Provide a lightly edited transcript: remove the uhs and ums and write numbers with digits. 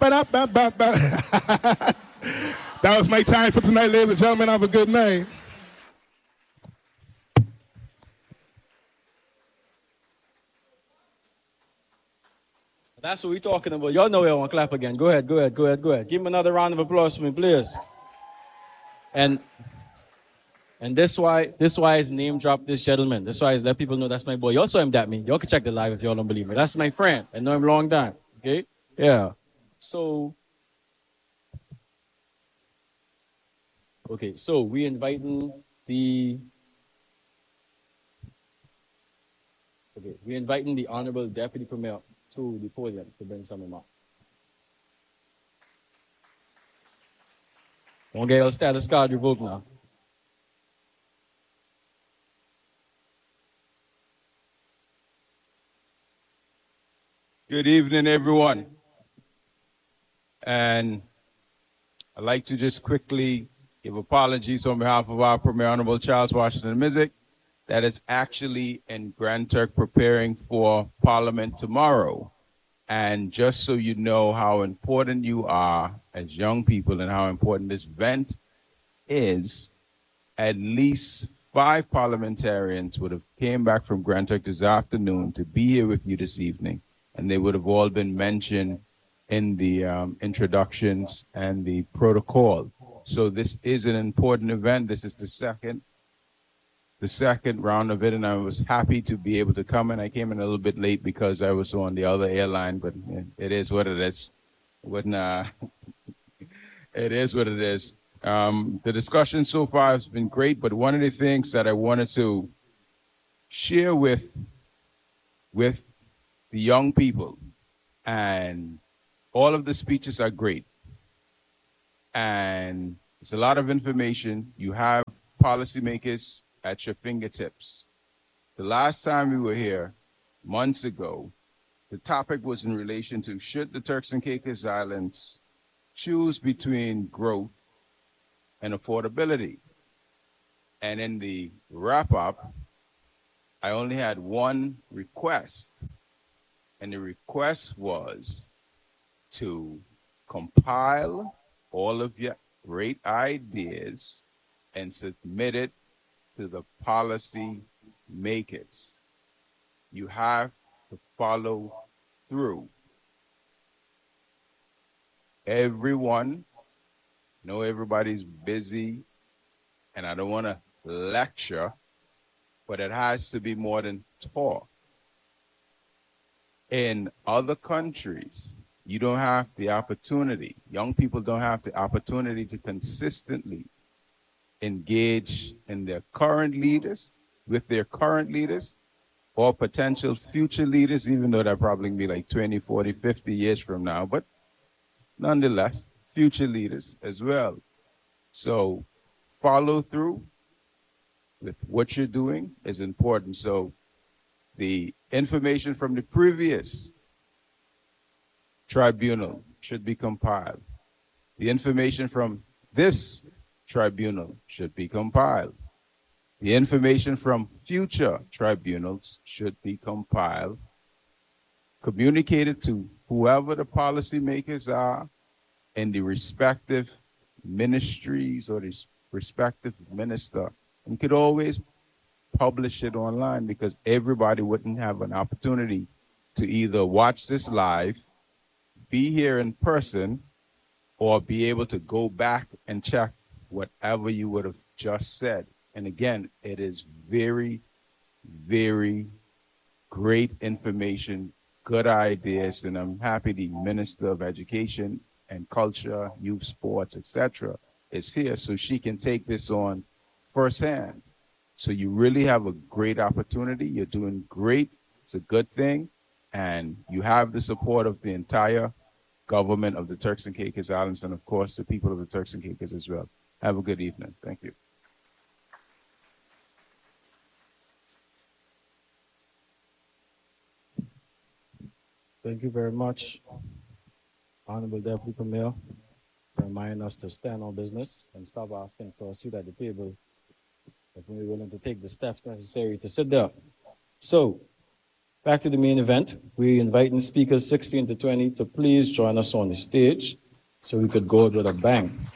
That was my time for tonight, ladies and gentlemen. Have a good night. That's what we're talking about. Y'all know y'all want to clap again. Go ahead, go ahead, go ahead, go ahead. Give him another round of applause for me, please. And this why his name dropped this gentleman. That's why he's let people know that's my boy. Y'all saw him that me. Y'all can check the live if y'all don't believe me. That's my friend. I know him long time. Okay? Yeah. So we inviting the Honorable Deputy Premier to the podium to bring some remarks. Don't get your status card revoked now. Good evening, everyone. And I'd like to just quickly give apologies on behalf of our Premier Honorable Charles Washington Mizik that is actually in Grand Turk preparing for Parliament tomorrow. And just so you know how important you are as young people and how important this event is, at least 5 parliamentarians would have came back from Grand Turk this afternoon to be here with you this evening. And they would have all been mentioned in the introductions and the protocol. So this is an important event. This is the second round of it, and I was happy to be able to come in. I came in a little bit late because I was on the other airline, but it is what it is. It is what it is. The discussion so far has been great, but one of the things that I wanted to share with the young people, and all of the speeches are great, and it's a lot of information. You have policymakers at your fingertips. The last time we were here, months ago, the topic was in relation to should the Turks and Caicos Islands choose between growth and affordability. And in the wrap-up, I only had one request, and the request was to compile all of your great ideas and submit it to the policy makers. You have to follow through. Everyone, I know everybody's busy, and I don't want to lecture, but it has to be more than talk. In other countries, you don't have the opportunity, young people don't have the opportunity to consistently engage in their current leaders, with their current leaders, or potential future leaders, even though that probably be like 20, 40, 50 years from now, but nonetheless, future leaders as well. So follow through with what you're doing is important. So the information from the previous tribunal should be compiled. The information from this tribunal should be compiled. The information from future tribunals should be compiled, communicated to whoever the policymakers are in the respective ministries or the respective minister. You could always publish it online because everybody wouldn't have an opportunity to either watch this live, be here in person, or be able to go back and check whatever you would have just said. And again, it is very, very great information, good ideas, and I'm happy the Minister of Education and Culture, Youth, Sports, etc. is here so she can take this on firsthand. So you really have a great opportunity. You're doing great. It's a good thing. And you have the support of the entire government of the Turks and Caicos Islands and, of course, the people of the Turks and Caicos as well. Have a good evening. Thank you. Thank you very much, Honorable Deputy Premier, for reminding us to stand on business and stop asking for a seat at the table if we're willing to take the steps necessary to sit down. So, back to the main event. We're inviting speakers 16 to 20 to please join us on the stage so we could go out with a bang.